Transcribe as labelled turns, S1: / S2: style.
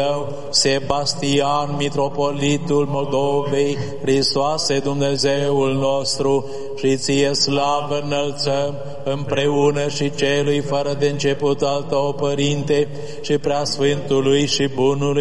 S1: Sebastian, mitropolitul Moldovei, Hristoase Dumnezeul nostru, și ție slavă înălțăm împreună și celui fără de început al tău, Părinte, și preasfântului și bunului